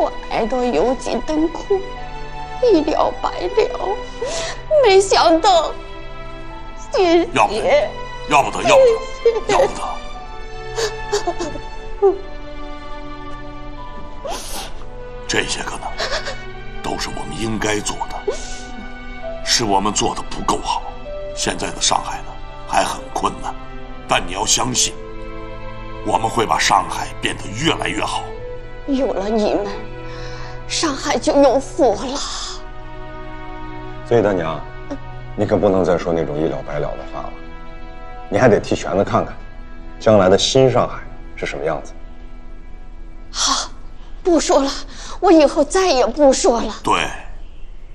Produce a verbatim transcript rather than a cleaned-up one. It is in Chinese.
我挨到有几等苦，一了百了，没想到，谢谢， 要不得，要不得，要不得，要不得。这些个呢，都是我们应该做的，是我们做的不够好。现在的上海呢，还很困难，但你要相信，我们会把上海变得越来越好。 有了你们，上海就有福了。 所以大娘，你可不能再说那种一了百了的话了，你还得替玄子看看，将来的新上海是什么样子。 好，不说了，我以后再也不说了。 对。